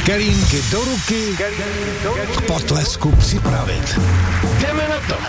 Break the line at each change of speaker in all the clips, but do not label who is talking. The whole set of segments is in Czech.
Kelímky do ruky, k potlesku připravit. Jdeme na to.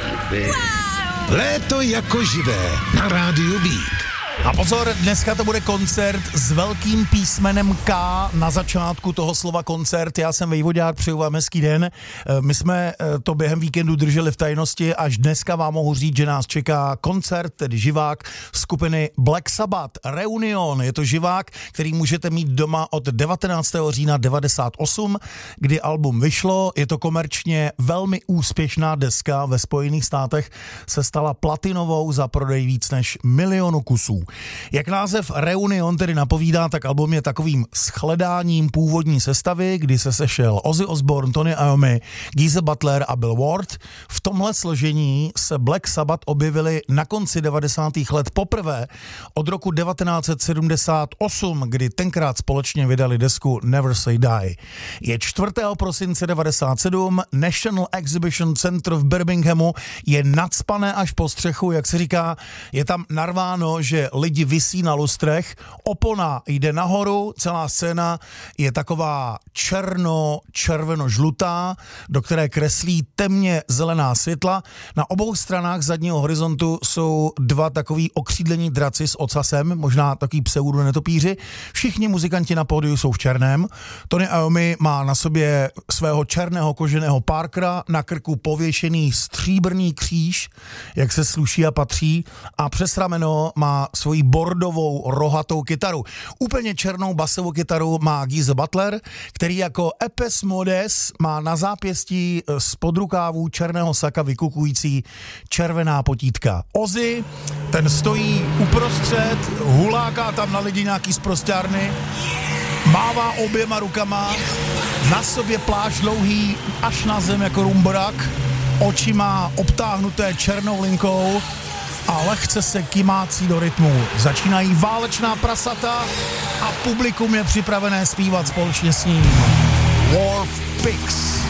Léto jako živé na rádiu Beat.
A pozor, dneska to bude koncert s velkým písmenem K na začátku toho slova koncert. Já jsem Vejvodák, přeju vám hezký den. My jsme to během víkendu drželi v tajnosti, až dneska vám mohu říct, že nás čeká koncert, tedy živák skupiny Black Sabbath Reunion. Je to živák, který můžete mít doma od 19. října 98, kdy album vyšlo. Je to komerčně velmi úspěšná deska. Ve Spojených státech se stala platinovou za prodej víc než 1 milionu kusů. Jak název Reunion tedy napovídá, tak album je takovým shledáním původní sestavy, kdy se sešel Ozzy Osbourne, Tony Iommi, Geezer Butler a Bill Ward. V tomhle složení se Black Sabbath objevili na konci 90. let poprvé od roku 1978, kdy tenkrát společně vydali desku Never Say Die. Je 4. prosince 97, National Exhibition Center v Birminghamu je nacpané až po střechu, jak se říká, je tam narváno, že lidi visí na lustrech, opona jde nahoru, celá scéna je taková červeno-žlutá, do které kreslí temně zelená světla. Na obou stranách zadního horizontu jsou 2 takový okřídlení draci s ocasem, možná takový pseudo netopíři. Všichni muzikanti na pódiu jsou v černém. Tony Iommi má na sobě svého černého koženého Parkera, na krku pověšený stříbrný kříž, jak se sluší a patří, a přes rameno má svoji bordovou rohatou kytaru. Úplně černou basovou kytaru má Geezer Butler, který jako Epes Modes má na zápěstí z podrukávů černého saka vykukující červená potítka. Ozzy, ten stojí uprostřed, huláká tam na lidi nějaký sprosťárny, mává oběma rukama, na sobě plášť dlouhý až na zem jako rumborak, oči má obtáhnuté černou linkou a lehce se kymácí do rytmu. Začínají válečná prasata a publikum je připravené zpívat společně s ním. War Pigs.